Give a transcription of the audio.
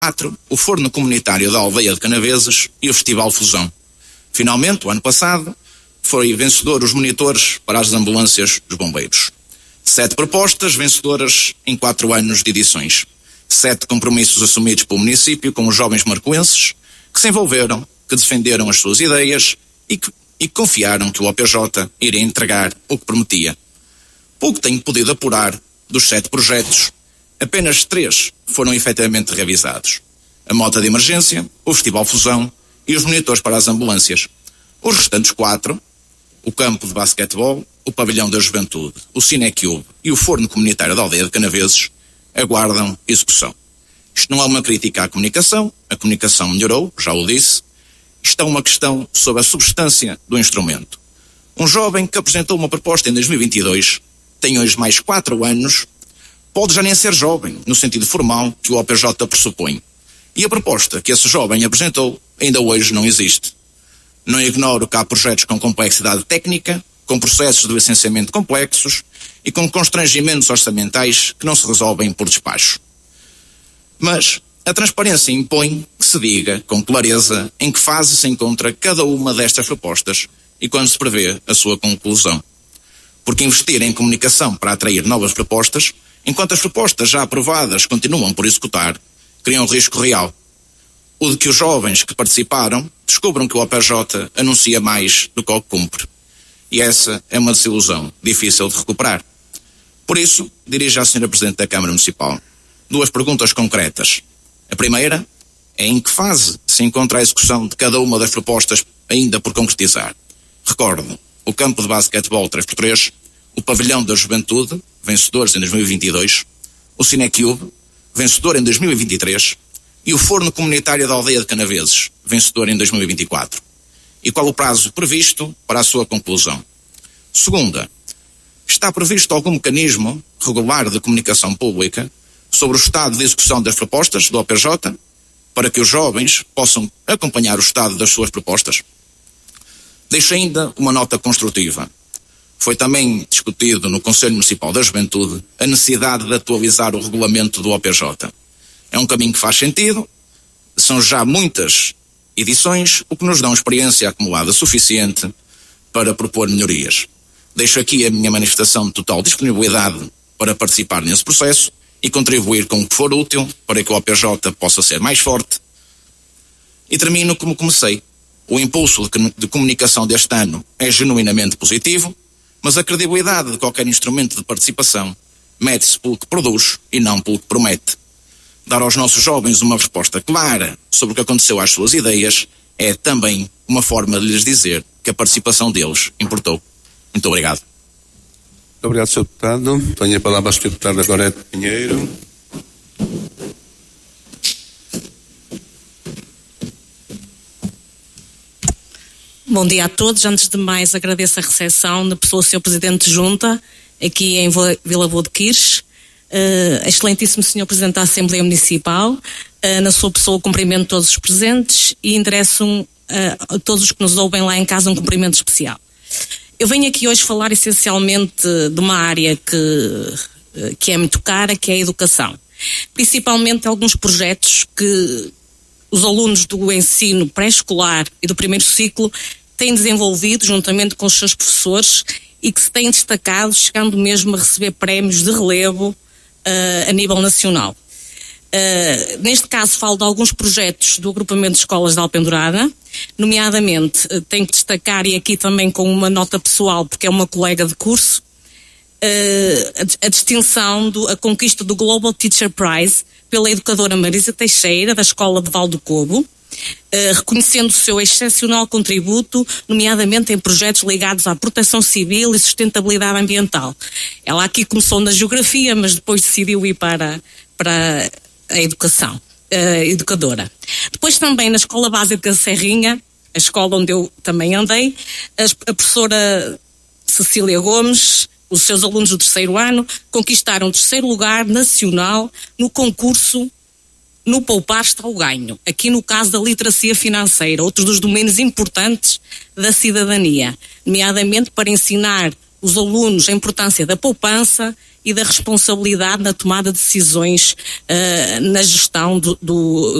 2004, o Forno Comunitário da Aldeia de Canaveses e o Festival Fusão. Finalmente, o ano passado, foi vencedor os monitores para as ambulâncias dos bombeiros. 7 propostas vencedoras em 4 anos de edições. 7 compromissos assumidos pelo município com os jovens marcoenses que se envolveram, que defenderam as suas ideias e confiaram que o OPJ iria entregar o que prometia. Pouco tenho podido apurar dos 7 projetos, apenas 3 foram efetivamente revisados. A moto de emergência, o Festival Fusão e os monitores para as ambulâncias. Os restantes 4, o campo de basquetebol, o pavilhão da juventude, o Cinecube e o forno comunitário da Aldeia de Canaveses, aguardam execução. Isto não é uma crítica à comunicação, a comunicação melhorou, já o disse. Isto é uma questão sobre a substância do instrumento. Um jovem que apresentou uma proposta em 2022, tem hoje mais 4 anos, pode já nem ser jovem, no sentido formal que o OPJ pressupõe. E a proposta que esse jovem apresentou ainda hoje não existe. Não ignoro que há projetos com complexidade técnica, com processos de licenciamento complexos e com constrangimentos orçamentais que não se resolvem por despacho. Mas a transparência impõe que se diga com clareza em que fase se encontra cada uma destas propostas e quando se prevê a sua conclusão. Porque investir em comunicação para atrair novas propostas, enquanto as propostas já aprovadas continuam por executar, cria um risco real. O de que os jovens que participaram descubram que o OPJ anuncia mais do que o que cumpre. E essa é uma desilusão difícil de recuperar. Por isso, dirijo à Sra. Presidente da Câmara Municipal 2 perguntas concretas. A primeira é em que fase se encontra a execução de cada uma das propostas ainda por concretizar. Recordo, o campo de basquetebol 3x3, o pavilhão da juventude, vencedores em 2022, o Cinecube, vencedor em 2023, e o forno comunitário da Aldeia de Canaveses, vencedor em 2024. E qual o prazo previsto para a sua conclusão? Segunda, está previsto algum mecanismo regular de comunicação pública sobre o estado de execução das propostas do OPJ, para que os jovens possam acompanhar o estado das suas propostas? Deixo ainda uma nota construtiva. Foi também discutido no Conselho Municipal da Juventude a necessidade de atualizar o regulamento do OPJ. É um caminho que faz sentido, são já muitas edições, o que nos dá uma experiência acumulada suficiente para propor melhorias. Deixo aqui a minha manifestação de total disponibilidade para participar nesse processo e contribuir com o que for útil para que o OPJ possa ser mais forte. E termino como comecei. O impulso de comunicação deste ano é genuinamente positivo, mas a credibilidade de qualquer instrumento de participação mede-se pelo que produz e não pelo que promete. Dar aos nossos jovens uma resposta clara sobre o que aconteceu às suas ideias é também uma forma de lhes dizer que a participação deles importou. Muito obrigado. Muito obrigado, Sr. Deputado. Tenho a palavra a Sr. Deputado agora Pinheiro. Bom dia a todos. Antes de mais, agradeço a recepção da pessoa do Sr. Presidente de Junta, aqui em Vila Boa de Quires. Excelentíssimo Sr. Presidente da Assembleia Municipal, na sua pessoa cumprimento todos os presentes e endereço a todos os que nos ouvem lá em casa um cumprimento especial. Eu venho aqui hoje falar essencialmente de uma área que é muito cara, que é a educação. Principalmente alguns projetos que os alunos do ensino pré-escolar e do primeiro ciclo têm desenvolvido juntamente com os seus professores e que se têm destacado, chegando mesmo a receber prémios de relevo a nível nacional. Neste caso falo de alguns projetos do agrupamento de escolas de Alpendurada, nomeadamente tenho que destacar, e aqui também com uma nota pessoal, porque é uma colega de curso, a distinção, a conquista do Global Teacher Prize pela educadora Marisa Teixeira, da Escola de Val do Cobo, reconhecendo o seu excepcional contributo, nomeadamente em projetos ligados à proteção civil e sustentabilidade ambiental. Ela aqui começou na geografia, mas depois decidiu ir para a educação, educadora. Depois também na Escola Básica de Serrinha, a escola onde eu também andei, a professora Cecília Gomes, os seus alunos do 3º ano, conquistaram o 3º lugar nacional no concurso No Poupar Está o Ganho, aqui no caso da literacia financeira, outro dos domínios importantes da cidadania, nomeadamente para ensinar os alunos a importância da poupança e da responsabilidade na tomada de decisões na gestão